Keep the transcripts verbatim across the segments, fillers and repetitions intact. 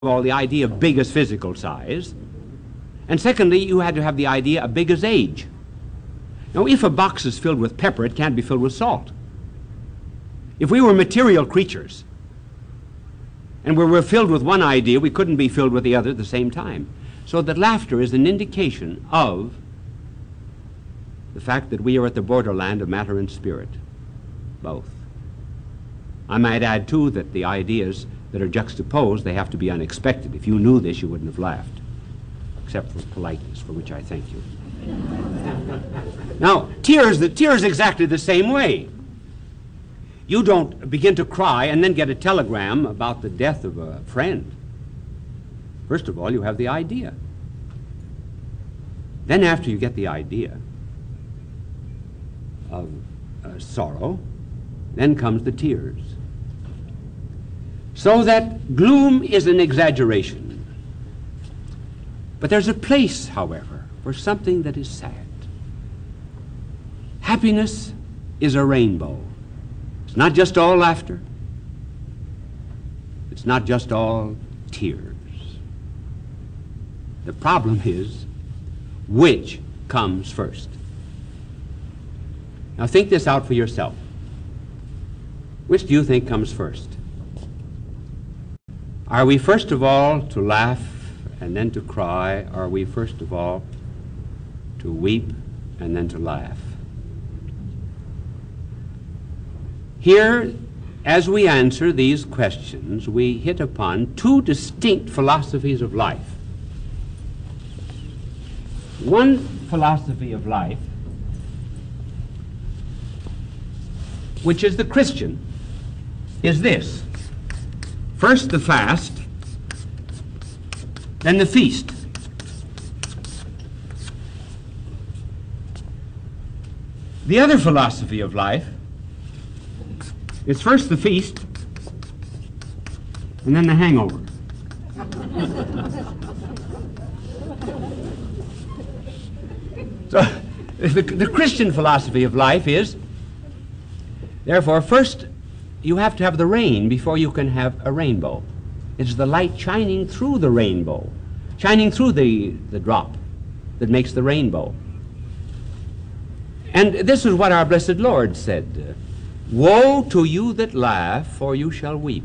all, the idea of big as physical size. And secondly, you had to have the idea of big as age. Now, if a box is filled with pepper, it can't be filled with salt. If we were material creatures and we were filled with one idea, we couldn't be filled with the other at the same time. So that laughter is an indication of the fact that we are at the borderland of matter and spirit, both. I might add, too, that the ideas that are juxtaposed, they have to be unexpected. If you knew this, you wouldn't have laughed, except for politeness, for which I thank you. Now, tears, the tears exactly the same way. You don't begin to cry and then get a telegram about the death of a friend. First of all, you have the idea. Then after you get the idea of uh, sorrow, then comes the tears. So that gloom is an exaggeration. But there's a place, however, for something that is sad. Happiness is a rainbow. It's not just all laughter. It's not just all tears. The problem is, which comes first? Now think this out for yourself. Which do you think comes first? Are we first of all to laugh and then to cry? Or are we first of all to weep and then to laugh? Here, as we answer these questions, we hit upon two distinct philosophies of life. One philosophy of life, which is the Christian, is this. First the fast, then the feast. The other philosophy of life is first the feast, and then the hangover. So the, the Christian philosophy of life is, therefore, first you have to have the rain before you can have a rainbow. It's the light shining through the rainbow, shining through the, the drop that makes the rainbow. And this is what our blessed Lord said, "Woe to you that laugh, for you shall weep."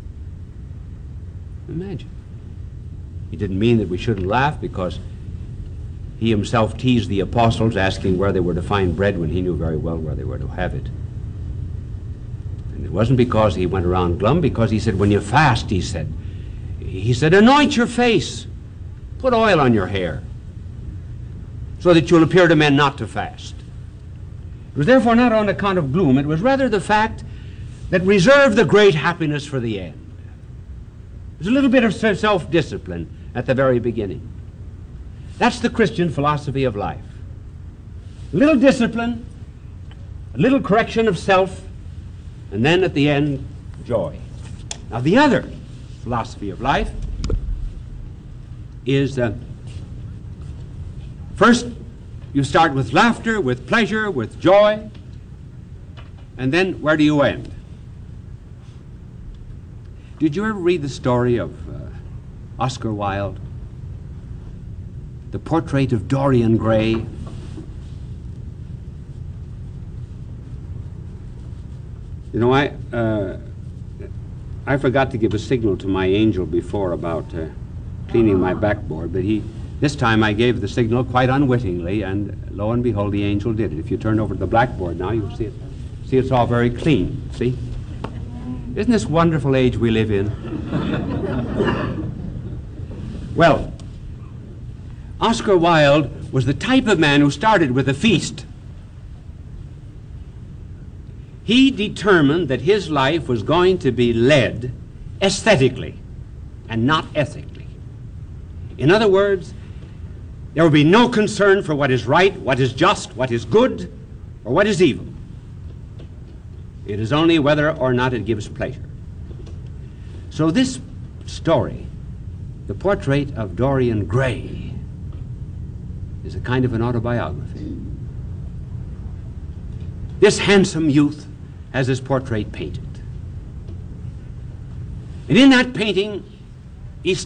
Imagine. He didn't mean that we shouldn't laugh, because he himself teased the apostles asking where they were to find bread when he knew very well where they were to have it. And it wasn't because he went around glum, because he said, when you fast, he said, he said, anoint your face, put oil on your hair, so that you'll appear to men not to fast. It was therefore not on account of gloom, it was rather the fact that reserved the great happiness for the end. There's a little bit of self-discipline at the very beginning. That's the Christian philosophy of life. A little discipline, a little correction of self, and then at the end, joy. Now the other philosophy of life is, uh, first you start with laughter, with pleasure, with joy, and then where do you end? Did you ever read the story of uh, Oscar Wilde? The Portrait of Dorian Gray? You know, I, uh, I forgot to give a signal to my angel before about uh, cleaning my backboard, but he, this time I gave the signal quite unwittingly, and lo and behold, the angel did it. If you turn over to the blackboard now, you'll see it. See, it's all very clean, see? Isn't this wonderful age we live in? Well, Oscar Wilde was the type of man who started with a feast. He determined that his life was going to be led aesthetically and not ethically. In other words, there will be no concern for what is right, what is just, what is good, or what is evil. It is only whether or not it gives pleasure. So this story, The Portrait of Dorian Gray, is a kind of an autobiography. This handsome youth has his portrait painted. And in that painting,